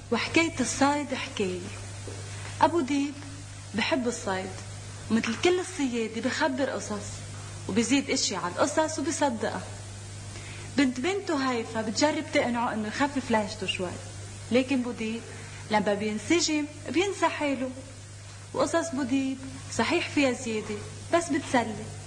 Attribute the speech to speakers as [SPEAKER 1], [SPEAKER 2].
[SPEAKER 1] وحكاية الصيد حكاية. أبو ديب بحب الصيد، ومثل كل الصيادة بخبر قصص وبيزيد اشي على القصص وبيصدقها. بنته هيفا بتجرب تقنعه انه يخفف لهجته شوي، لكن بوديب لما بينسجم بينسى حاله. وقصص بوديب صحيح فيها زيادة بس بتسلي.